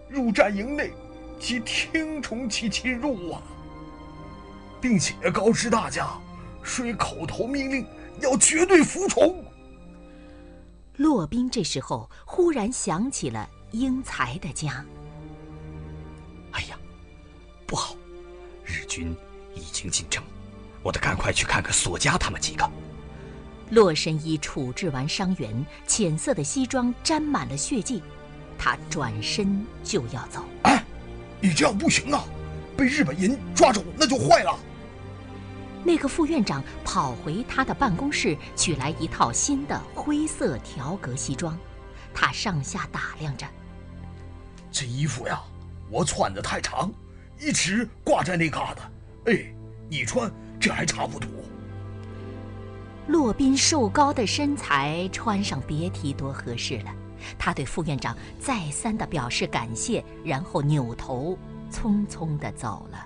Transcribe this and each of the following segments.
入战营内，即听从其侵入啊，并且告知大家，虽口头命令，要绝对服从。 骆宾这时候忽然想起了英才的家。 哎呀，不好，日军已经进城，我得赶快去看看索家他们几个。 骆神医处置完伤员，浅色的西装沾满了血迹，他转身就要走。 哎，你这样不行啊，被日本人抓走那就坏了。 那个副院长跑回他的办公室，取来一套新的灰色条格西装，他上下打量着。 这衣服呀，我穿得太长，一直挂在那嘎达。哎，你穿这还差不多。 骆宾瘦高的身材穿上别提多合适了，他对副院长再三地表示感谢，然后扭头匆匆地走了。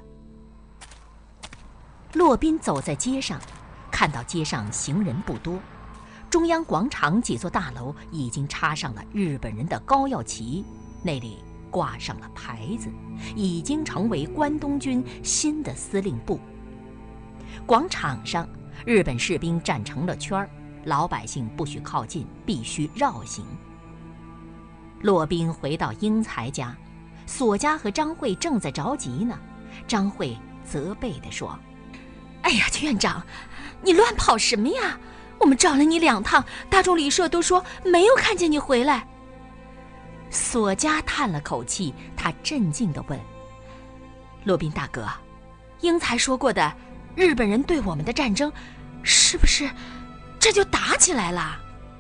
骆宾走在街上，看到街上行人不多，中央广场几座大楼已经插上了日本人的高耀旗，那里挂上了牌子，已经成为关东军新的司令部。广场上，日本士兵站成了圈儿，老百姓不许靠近，必须绕行。骆宾回到英才家，索家和张慧正在着急呢。张慧责备地说：“哎呀，曲院长，你乱跑什么呀？我们找了你2趟，大众旅社都说没有看见你回来。”索家叹了口气，他镇静地问：“骆宾大哥，英才说过的日本人对我们的战争，是不是这就打起来了？”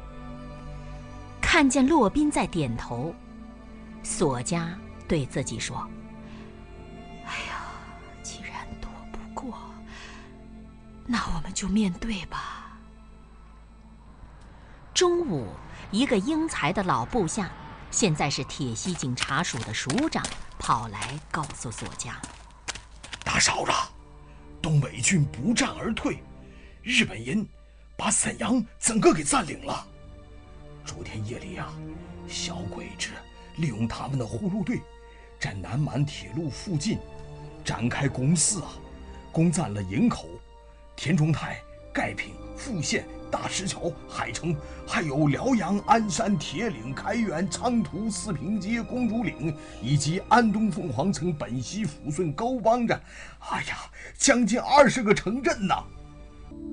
看见骆宾在点头，索家对自己说：“哎呀，既然躲不过，那我们就面对吧。”中午，一个英才的老部下，现在是铁西警察署的署长，跑来告诉索家：“ 大嫂子，东北军不战而退，日本人把沈阳整个给占领了。昨天夜里啊，小鬼子利用他们的护路队，在南满铁路附近展开攻势啊，攻占了营口、田中泰、盖平、富县、大石桥、海城，还有辽阳、鞍山、铁岭、开原、昌图、四平街、公主岭，以及安东、凤凰城、本溪、抚顺、高帮站。哎呀，将近20个城镇呐！